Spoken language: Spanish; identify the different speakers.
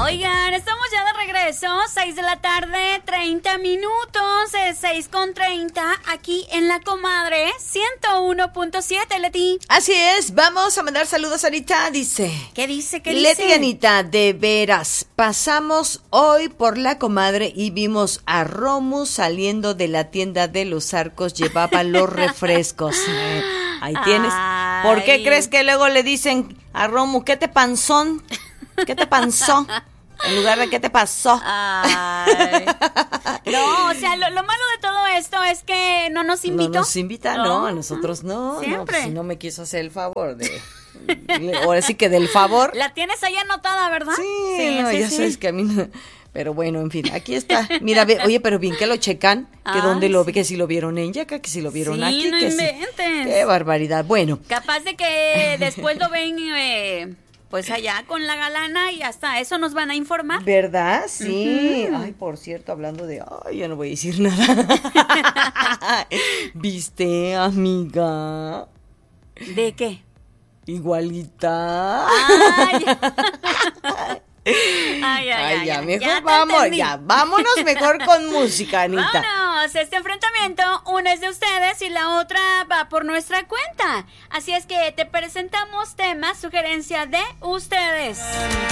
Speaker 1: Oigan, estamos ya de regreso, 6 de la tarde, 30 minutos, 6:30, aquí en La Comadre, 101.7, Leti.
Speaker 2: Así es, vamos a mandar saludos ahorita, dice.
Speaker 1: ¿Qué dice?
Speaker 2: Leti y Anita, de veras, pasamos hoy por La Comadre y vimos a Romu saliendo de la tienda de Los Arcos, llevaba los refrescos. Ahí tienes. ¿Por qué crees que luego le dicen a Romu, ¿qué te panzón? ¿Qué te panzó? En lugar de ¿qué te pasó?
Speaker 1: Ay. No, o sea, lo malo de todo esto es que no nos invitó.
Speaker 2: No nos invita, no, a nosotros no.
Speaker 1: Siempre.
Speaker 2: No, pues si no me quiso hacer el favor de... Ahora sí que del favor.
Speaker 1: La tienes ahí anotada, ¿verdad?
Speaker 2: Sí, no, ya sabes que a mí no... Pero bueno, en fin, aquí está. Mira, oye, pero bien que lo checan, que dónde lo ve, que si lo vieron en Yaca, que si lo vieron aquí,
Speaker 1: no
Speaker 2: que
Speaker 1: inventes.
Speaker 2: sí. Qué barbaridad. Bueno.
Speaker 1: Capaz de que después lo ven pues allá con la galana y hasta eso nos van a informar.
Speaker 2: ¿Verdad? Sí. Uh-huh. Ay, por cierto, hablando de... Ay, ya no voy a decir nada. ¿Viste, amiga?
Speaker 1: ¿De qué?
Speaker 2: Igualita.
Speaker 1: Ay.
Speaker 2: Ya, mejor vamos, ya, vámonos mejor con música, Anita.
Speaker 1: Vámonos, este enfrentamiento, una es de ustedes y la otra va por nuestra cuenta. Así es que te presentamos temas, sugerencia de ustedes.